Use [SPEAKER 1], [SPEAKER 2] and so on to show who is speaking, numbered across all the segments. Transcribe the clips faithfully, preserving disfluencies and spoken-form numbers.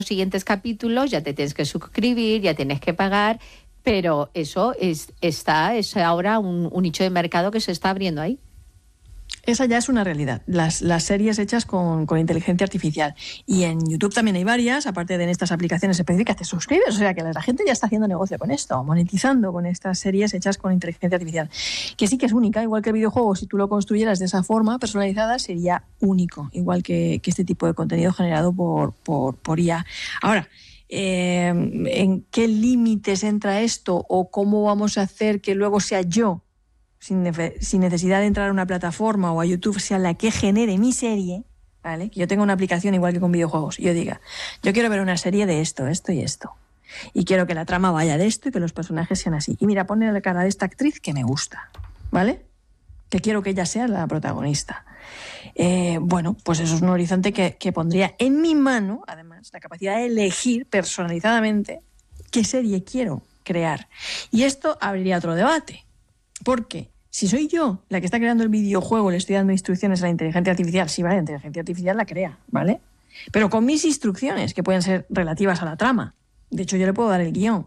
[SPEAKER 1] siguientes capítulos, ya te tienes que suscribir, ya tienes que pagar, pero eso es, está, es ahora un, un nicho de mercado que se está abriendo ahí.
[SPEAKER 2] Esa ya es una realidad, las, las series hechas con, con inteligencia artificial. Y en YouTube también hay varias, aparte de en estas aplicaciones específicas, te suscribes, o sea que la gente ya está haciendo negocio con esto, monetizando con estas series hechas con inteligencia artificial, que sí que es única, igual que el videojuego, si tú lo construyeras de esa forma personalizada, sería único, igual que, que este tipo de contenido generado por, por, por I A. Ahora, eh, ¿en qué límites entra esto o cómo vamos a hacer que luego sea yo, Sin, nece- sin necesidad de entrar a una plataforma o a YouTube, sea la que genere mi serie, ¿vale? Que yo tenga una aplicación igual que con videojuegos y yo diga, yo quiero ver una serie de esto, esto y esto. Y quiero que la trama vaya de esto y que los personajes sean así. Y mira, ponle la cara de esta actriz que me gusta, ¿vale? Que quiero que ella sea la protagonista. Eh, bueno, pues eso es un horizonte que, que pondría en mi mano, además, la capacidad de elegir personalizadamente qué serie quiero crear. Y esto abriría otro debate. Porque si soy yo la que está creando el videojuego, le estoy dando instrucciones a la inteligencia artificial, sí, vale, la inteligencia artificial la crea, ¿vale? Pero con mis instrucciones, que pueden ser relativas a la trama. De hecho, yo le puedo dar el guión.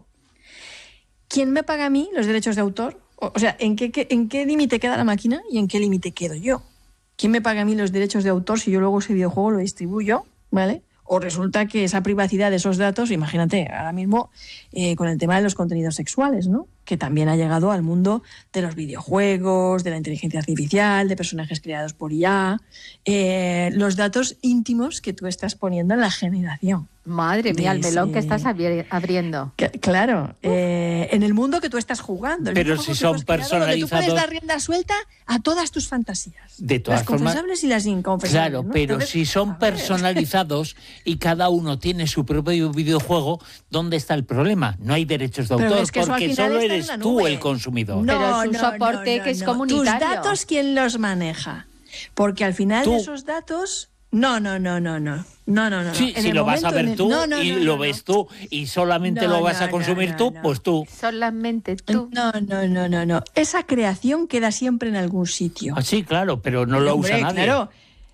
[SPEAKER 2] ¿Quién me paga a mí los derechos de autor? O, o sea, ¿en qué, qué, en qué límite queda la máquina y en qué límite quedo yo? ¿Quién me paga a mí los derechos de autor si yo luego ese videojuego lo distribuyo, ¿vale? O resulta que esa privacidad de esos datos, imagínate, ahora mismo eh, con el tema de los contenidos sexuales, ¿no? Que también ha llegado al mundo de los videojuegos, de la inteligencia artificial, de personajes creados por I A, eh, los datos íntimos que tú estás poniendo en la generación.
[SPEAKER 1] Madre mía, el melón
[SPEAKER 2] ese...
[SPEAKER 1] que estás abri- abriendo.
[SPEAKER 2] Que, claro, eh, en el mundo que tú estás jugando. El
[SPEAKER 3] Pero si son personalizados...
[SPEAKER 2] Tú puedes dar rienda suelta a todas tus fantasías.
[SPEAKER 3] De todas
[SPEAKER 2] las
[SPEAKER 3] formas,
[SPEAKER 2] confesables y las inconfesables.
[SPEAKER 3] Claro,
[SPEAKER 2] ¿no?
[SPEAKER 3] pero
[SPEAKER 2] Entonces,
[SPEAKER 3] si son personalizados y cada uno tiene su propio videojuego, ¿dónde está el problema? No hay derechos de
[SPEAKER 2] Pero
[SPEAKER 3] autor
[SPEAKER 2] es que eso al
[SPEAKER 3] porque
[SPEAKER 2] final
[SPEAKER 3] solo
[SPEAKER 2] está en
[SPEAKER 3] eres
[SPEAKER 2] la
[SPEAKER 3] tú
[SPEAKER 2] nube.
[SPEAKER 3] el consumidor.
[SPEAKER 2] No,
[SPEAKER 1] Pero es un
[SPEAKER 2] no,
[SPEAKER 1] soporte
[SPEAKER 2] no, no,
[SPEAKER 1] que es
[SPEAKER 2] no.
[SPEAKER 1] comunitario.
[SPEAKER 2] Tus datos, ¿quién los maneja? Porque al final
[SPEAKER 3] Tú.
[SPEAKER 2] de esos datos... No, no, no, no, no. No, no, no.
[SPEAKER 3] Sí,
[SPEAKER 2] en
[SPEAKER 3] si
[SPEAKER 2] el
[SPEAKER 3] lo vas a
[SPEAKER 2] momento en
[SPEAKER 3] ver
[SPEAKER 2] el-
[SPEAKER 3] tú
[SPEAKER 2] no, no,
[SPEAKER 3] y
[SPEAKER 2] no,
[SPEAKER 3] lo
[SPEAKER 2] no,
[SPEAKER 3] ves
[SPEAKER 2] no.
[SPEAKER 3] tú y solamente
[SPEAKER 2] No,
[SPEAKER 3] lo vas
[SPEAKER 2] no,
[SPEAKER 3] a consumir
[SPEAKER 2] no,
[SPEAKER 3] tú,
[SPEAKER 2] no.
[SPEAKER 3] pues tú.
[SPEAKER 1] Solamente tú.
[SPEAKER 2] No, no, no, no, no. Esa creación queda siempre en algún sitio.
[SPEAKER 3] Ah, sí, claro, pero no lo
[SPEAKER 2] Hombre,
[SPEAKER 3] usa nadie.
[SPEAKER 2] Claro.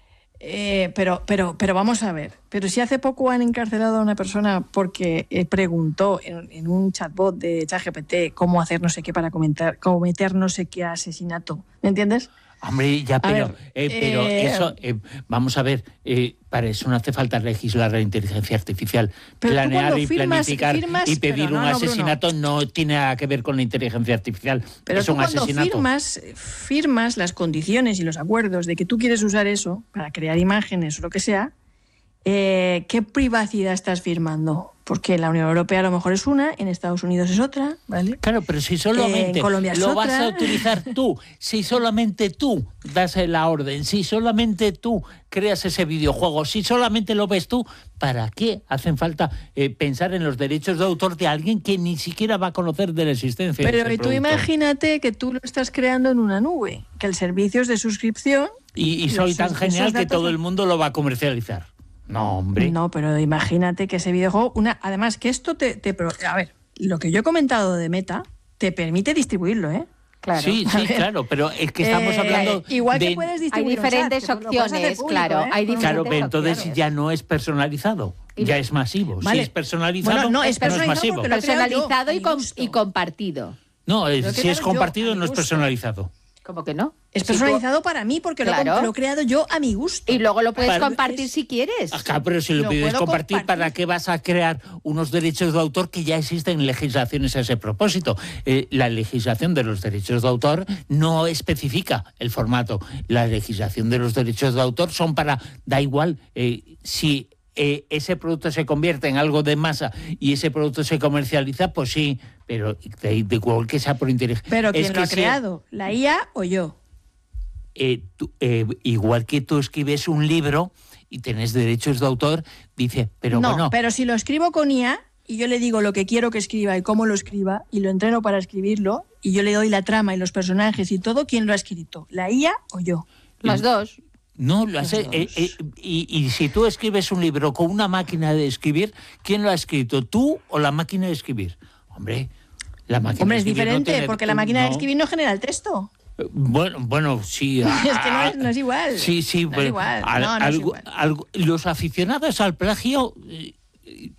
[SPEAKER 2] Eh, pero, pero, pero vamos a ver. Pero si hace poco han encarcelado a una persona porque eh, preguntó en, en un chatbot de ChatGPT cómo hacer no sé qué para comentar, cometer no sé qué asesinato. ¿Me entiendes?
[SPEAKER 3] Hombre, ya, pero,
[SPEAKER 2] ver,
[SPEAKER 3] eh, pero
[SPEAKER 2] eh,
[SPEAKER 3] eso, eh, vamos a ver, eh, para eso no hace falta legislar la inteligencia artificial.
[SPEAKER 2] Pero tú
[SPEAKER 3] Planear
[SPEAKER 2] cuando
[SPEAKER 3] y
[SPEAKER 2] firmas-
[SPEAKER 3] planificar
[SPEAKER 2] firmas-
[SPEAKER 3] y pedir
[SPEAKER 2] pero no,
[SPEAKER 3] un
[SPEAKER 2] no,
[SPEAKER 3] asesinato no tiene nada que ver con la inteligencia artificial.
[SPEAKER 2] Pero
[SPEAKER 3] es
[SPEAKER 2] tú
[SPEAKER 3] un
[SPEAKER 2] cuando
[SPEAKER 3] asesinato.
[SPEAKER 2] firmas, firmas las condiciones y los acuerdos de que tú quieres usar eso para crear imágenes o lo que sea, eh, ¿qué privacidad estás firmando? Porque en la Unión Europea a lo mejor es una, en Estados Unidos es otra, ¿vale?
[SPEAKER 3] Claro, pero si solamente
[SPEAKER 2] Eh, en Colombia es
[SPEAKER 3] lo vas
[SPEAKER 2] otra.
[SPEAKER 3] a utilizar tú, si solamente tú das la orden, si solamente tú creas ese videojuego, si solamente lo ves tú, ¿para qué hacen falta eh, pensar en los derechos de autor de alguien que ni siquiera va a conocer de la existencia de
[SPEAKER 2] Pero
[SPEAKER 3] ese
[SPEAKER 2] y tú
[SPEAKER 3] producto?
[SPEAKER 2] imagínate que tú lo estás creando en una nube, que el servicio es de suscripción.
[SPEAKER 3] Y, y soy
[SPEAKER 2] Esos-
[SPEAKER 3] tan genial
[SPEAKER 2] esos
[SPEAKER 3] que
[SPEAKER 2] datos-
[SPEAKER 3] todo el mundo lo va a comercializar. No, hombre.
[SPEAKER 2] No, pero imagínate que ese videojuego, una, además que esto te, te pro- a ver, lo que yo he comentado de Meta te permite distribuirlo, ¿eh?
[SPEAKER 1] Claro.
[SPEAKER 3] Sí,
[SPEAKER 2] A
[SPEAKER 3] sí,
[SPEAKER 2] ver,
[SPEAKER 3] claro, pero es que estamos
[SPEAKER 2] Eh,
[SPEAKER 3] hablando
[SPEAKER 2] igual
[SPEAKER 3] de...
[SPEAKER 2] que puedes
[SPEAKER 1] Hay
[SPEAKER 2] distribuir un
[SPEAKER 1] diferentes
[SPEAKER 2] chat, que tú lo puedes hacer
[SPEAKER 1] opciones,
[SPEAKER 2] público,
[SPEAKER 1] claro.
[SPEAKER 2] ¿eh?
[SPEAKER 1] Hay
[SPEAKER 3] Claro,
[SPEAKER 1] diferentes
[SPEAKER 3] pero entonces
[SPEAKER 1] opciones.
[SPEAKER 3] ya no es personalizado,
[SPEAKER 1] Y-
[SPEAKER 3] ya es masivo.
[SPEAKER 2] Vale.
[SPEAKER 3] Si es personalizado,
[SPEAKER 2] Bueno, no, es
[SPEAKER 3] no es
[SPEAKER 2] personalizado
[SPEAKER 3] masivo.
[SPEAKER 2] porque lo he creado
[SPEAKER 1] Personalizado
[SPEAKER 2] yo,
[SPEAKER 1] y,
[SPEAKER 2] a mi
[SPEAKER 1] com-
[SPEAKER 2] gusto.
[SPEAKER 1] y compartido.
[SPEAKER 3] No, es-
[SPEAKER 2] Lo he
[SPEAKER 3] si
[SPEAKER 2] creado
[SPEAKER 3] es
[SPEAKER 2] yo,
[SPEAKER 3] compartido
[SPEAKER 2] a mi
[SPEAKER 3] no es
[SPEAKER 2] gusto.
[SPEAKER 3] personalizado.
[SPEAKER 1] ¿Cómo que no?
[SPEAKER 2] Es
[SPEAKER 1] Si tú-
[SPEAKER 2] personalizado para mí porque lo, he
[SPEAKER 1] Claro.
[SPEAKER 2] com- lo he creado yo a mi gusto.
[SPEAKER 1] Y luego lo puedes
[SPEAKER 3] Para-
[SPEAKER 1] compartir
[SPEAKER 2] es-
[SPEAKER 1] si quieres.
[SPEAKER 3] Acá, pero si lo,
[SPEAKER 2] Lo
[SPEAKER 3] pides
[SPEAKER 2] puedo
[SPEAKER 3] compartir,
[SPEAKER 2] compartir.
[SPEAKER 3] ¿para qué vas a crear unos derechos de autor que ya existen legislaciones a ese propósito? Eh, la legislación de los derechos de autor no especifica el formato. La legislación de los derechos de autor son para, da igual, eh, si eh, ese producto se convierte en algo de masa y ese producto se comercializa, pues sí, pero de, de igual que sea por inteligencia.
[SPEAKER 2] Pero ¿quién
[SPEAKER 3] Es
[SPEAKER 2] lo
[SPEAKER 3] que
[SPEAKER 2] ha
[SPEAKER 3] si-
[SPEAKER 2] creado? ¿La I A o yo?
[SPEAKER 3] eh, tú- eh, igual que tú escribes un libro y tenés derechos de autor, dice, pero
[SPEAKER 2] no,
[SPEAKER 3] bueno...
[SPEAKER 2] pero si lo escribo con I A y yo le digo lo que quiero que escriba y cómo lo escriba y lo entreno para escribirlo y yo le doy la trama y los personajes y todo, ¿quién lo ha escrito? ¿La I A o yo?
[SPEAKER 1] Los dos.
[SPEAKER 3] No, lo hace,
[SPEAKER 2] Los
[SPEAKER 3] eh,
[SPEAKER 2] dos.
[SPEAKER 3] eh, y, y si tú escribes un libro con una máquina de escribir, ¿quién lo ha escrito? ¿Tú o la máquina de escribir? Hombre, la máquina
[SPEAKER 2] Hombre,
[SPEAKER 3] de
[SPEAKER 2] es
[SPEAKER 3] escribir no
[SPEAKER 2] diferente
[SPEAKER 3] tiene-
[SPEAKER 2] porque la máquina de
[SPEAKER 3] no.
[SPEAKER 2] escribir no genera el texto.
[SPEAKER 3] Eh, Bueno, bueno, sí.
[SPEAKER 2] Es que no es- no es igual.
[SPEAKER 3] Sí, sí.
[SPEAKER 2] No es
[SPEAKER 3] pero
[SPEAKER 2] igual.
[SPEAKER 3] al-
[SPEAKER 2] No, no es
[SPEAKER 3] algo-
[SPEAKER 2] igual.
[SPEAKER 3] algo- los aficionados al plagio... eh,